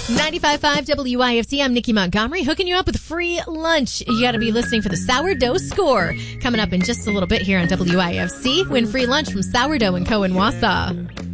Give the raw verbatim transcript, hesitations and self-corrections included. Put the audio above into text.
ninety-five point five W I F C. I'm Nikki Montgomery, hooking you up with free lunch. You got to be listening for the Sourdough Score. Coming up in just a little bit here on W I F C. Win free lunch from Sourdough and Co. in Wausau.